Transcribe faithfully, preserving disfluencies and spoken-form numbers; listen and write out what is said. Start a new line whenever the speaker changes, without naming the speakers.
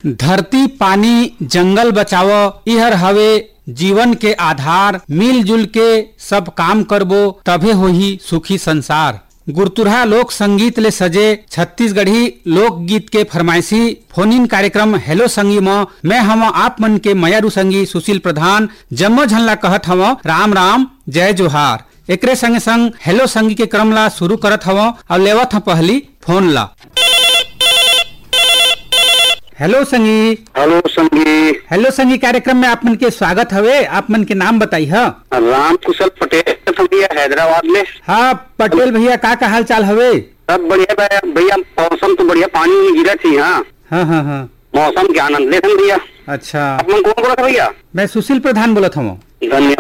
धरती पानी जंगल बचावो इहर हवे जीवन के आधार। मिलजुल के सब काम करबो तभे होही सुखी संसार। गुरतुरहा लोक संगीत ले सजे छत्तीसगढ़ी लोक गीत के फरमाइशी फोन इन कार्यक्रम हेलो संगी म मैं हम आप मन के मयारू संगी सुशील प्रधान जम्मो झनला कहत हव राम राम जय जोहार। एकरे संगे संग हेलो संगी के क्रम ला शुरू करत हव और लेवत ह पहली फोन ला। हेलो संगी।
हेलो संगी।
हेलो संगी कार्यक्रम में आप मन के स्वागत हवे। आप मन के नाम बताई है?
राम कुशल पटेल भैया हैदराबाद में।
हाँ पटेल भैया, का का हाल चाल हवे?
सब बढ़िया भैया। मौसम तो बढ़िया, पानी गिरा थी। हाँ
हाँ हाँ हाँ
मौसम के आनंद ले भैया।
अच्छा,
आप मन कौन बोला था भैया?
मैं सुशील प्रधान बोलत हूँ।
धन्यवाद।